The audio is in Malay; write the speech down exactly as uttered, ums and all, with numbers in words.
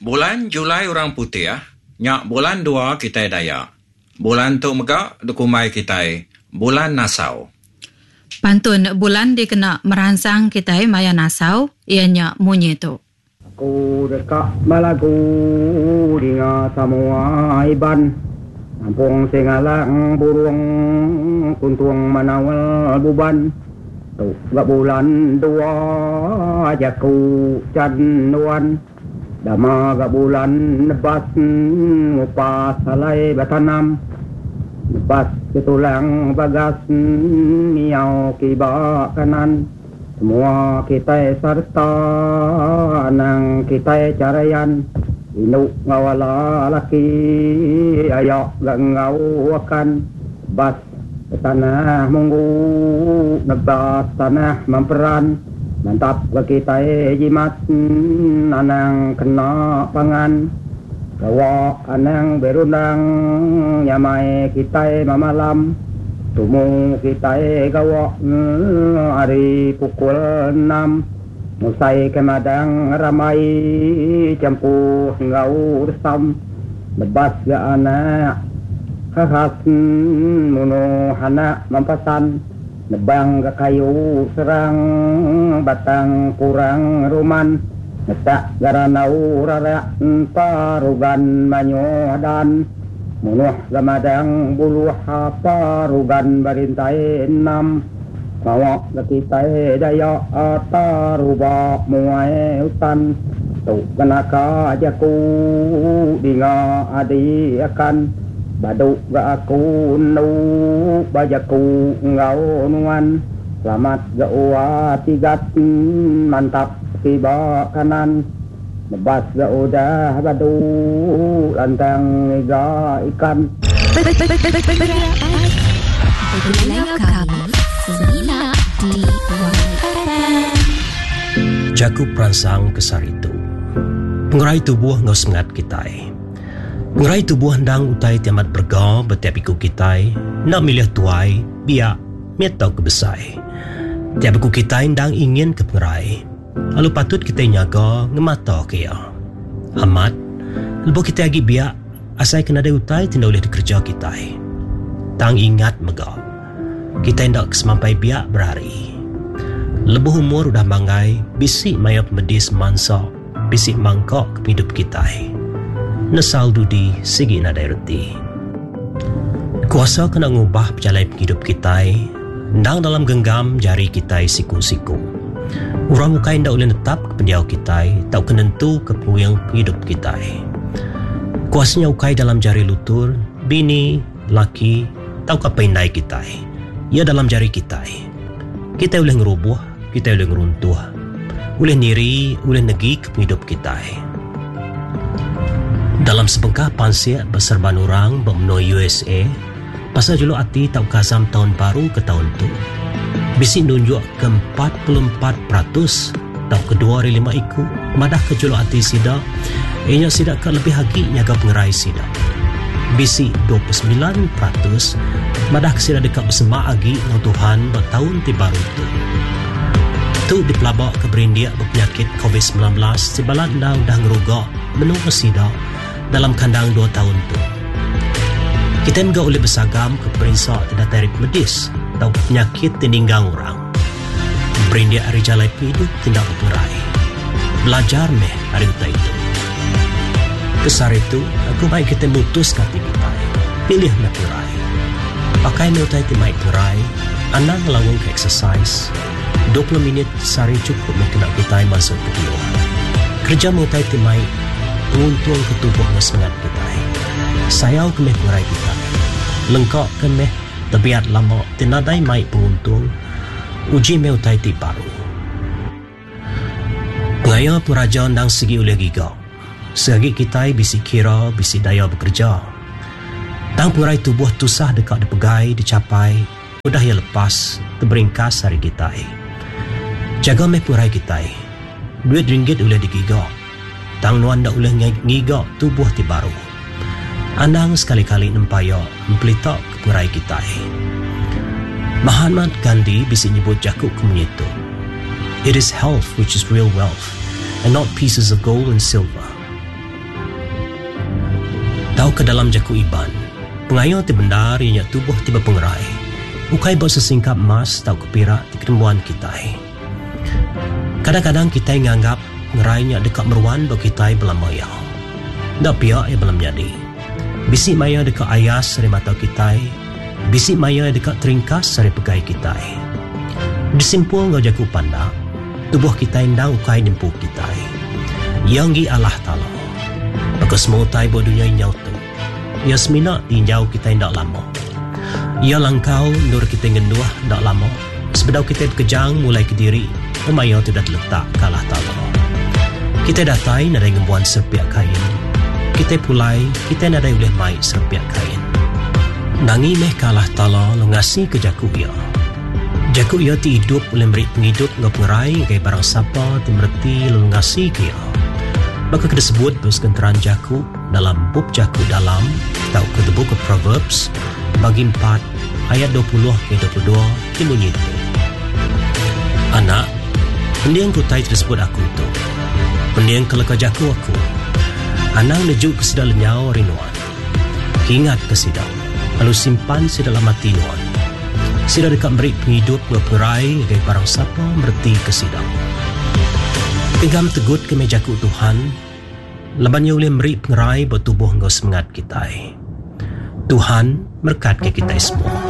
Bulan Julai orang putih ah. Nyak bulan dua kita daya. Bulan tu megak dukumai kita bulan Nasau. Pantun bulan dikena merangsang kita maya Nasau ianya munyi tu. Aku dekat malaku dengan semua iban. Kampung Singalang burung kuntung manawal buban. Tu gak bulan dua jaku canduan. Dama gak bulan nebas ngupas salai batanam. Nebas ketulang bagas miau kiba kanan. Semua kita serta nang kita carayan. Inuk ngawala laki ayak gak ngawakan. Bas tanah munggu nebas tanah memperan. Mantap ke kita jimat anang kena pangan. Gawak anang berundang nyamai kita mamalam. Tumu kita gawak hari pukul enam. Musai kemadang ramai campuh ngau resam. Lebas ke anak khas muno anak mampasan. Nebang ke kayu serang batang kurang ruman. Netak garanau rarak parugan manyodan. Munuh gamadang buluh parugan barintai enam. Mawak kekitai daya atarubak muai hutan. Tuk kenaka jaku dinga adi akan. Baduk gak aku nu bajaku ngau nuan. Selamat gak uwa tigat mantap tiba kanan. Nebas gak udah badu lantang iga ikan. Jaku perangsang kesar itu. Pengerai tubuh ngau semangat kita. Pengerai tubuh hendang utai tiamat berga betiap iku kita. Nak milih tuai biak mietau kebesai. Tiap iku kita hendang ingin ke pengerai. Lalu patut kita nyaga ngemata kaya. Amat, lepas kita lagi biak asai kena ada utai tidak boleh dikerja kita. Tang ingat mega. Kita hendak kesemampai biak berhari. Lebuh umur udah mangai, bisik mayap medis mansa, bisik mangkok ke hidup kita. Nesal dudi segi nadai reti. Kuasa kena ngubah perjalanan hidup kita, ndang dalam genggam jari kita siku-siku. Orang muka tidak boleh tetap ke pendiau kita, tak kenentu ke puyang hidup kita. Kuasanya ukai dalam jari lutur, bini, laki, tak apa indai kita. Ia dalam jari kita. Kita boleh ngerubuh, kita boleh ngeruntuh. Boleh niri, boleh negi ke hidup kita. Dalam sebengkah pansiat berserban orang bermenui U S A, pasal juluk hati tak kasam tahun baru ke tahun tu. Bisik nunjuk ke empat puluh empat peratus tahun kedua dari lima iku, madah ke juluk hati sida, ianya sida ke lebih hagi nyaga pengerai sida. Bisik dua puluh sembilan peratus, madah ke sida dekat bersemak agi dengan Tuhan bertahun ti baru tu. Tu dipelabak ke berindia berpenyakit covid sembilan belas, sibalat dah dah ngerugak menunggu sida dalam kandang dua tahun tu. Kita juga boleh bersagam ke perinsak tidak tarik medis atau penyakit tininggang orang. Berindia hari jalai hidup tidak berperai. Belajar meh hari utai itu. Kesar itu, aku baik kita mutus kati kita. Pilih meh perai. Pakai meh utai timai perai. Anang ngelawang ke exercise. dua puluh minit sehari cukup meh kena kita masuk ke dia. Kerja meh utai timai untung ketubuh dengan semangat kita. Sayau kemeh perai kita. Lengkap kemeh tebiat lama tinadai mai penguntung. Uji meh utai ti baru. Pengaya peraja ndang segi oleh giga. Segi kita bisi kira, bisi daya bekerja. Tang perai tubuh tusah dekat dipegai, dicapai. Udah ya lepas, terberingkas hari kita. Jaga meh perai kita. Duit ringgit oleh digiga. Tang nuan dak boleh ngigak tubuh ti baru. Anang sekali-kali nempaya mempelitak ke perai kita. Mahatma Gandhi bisa nyebut jakuk kemenyitu. It is health which is real wealth, and not pieces of gold and silver. ke dalam jaku iban, pengayo ti bendar ianya tubuh tiba pengerai. Ukai bawa sesingkap emas tau kepirak di ketembuan kita. Kadang-kadang kita nganggap ngerainya dekat meruan bawa kita belam maya. Dak pihak ia belam jadi. Bisik maya dekat ayas dari mata kita. Bisik maya dekat teringkas dari pegai kita. Disimpul ngau jaku pandak, tubuh kita indang ukai jempu kita. Yang gi Allah Ta'ala. Maka semua utai bawa dunia inyau tu. Ia semina tinjau kita indak lama. Ia langkau nur kita ngenduah indak lama. Sebedau kita berkejang mulai ke diri, pemayo tidak terletak ke Allah Ta'ala. Kita datai nadai ngembuan serpiak kain. Kita pulai, kita nadai boleh mai serpiak kain. Nangi meh ke Allah Ta'ala lo ngasih ke jaku ia. Jaku ia ti hidup boleh beri penghidup ngau pengerai kaya barang sapa ti merti lo ngasih ke ia. Maka kita sebut bersekenteran jaku dalam bub jaku dalam atau ke the book of Proverbs bagi empat ayat dua puluh ke dua puluh dua timbunyi itu. Anak, pendiang kutai tersebut aku itu. Pendiang keleka jaku aku. Anak nejuk ke sidal lenyau rinuan. Ingat ke sidal. Lalu simpan sidal mati nuan. Sidal dekat beri penghidup berperai gaya barang sapa merti ke sidal. Pinggam tegut ke mejaku Tuhan, labannya boleh beri pengerai bertubuh ngau semangat kita. Tuhan berkat ke kita semua.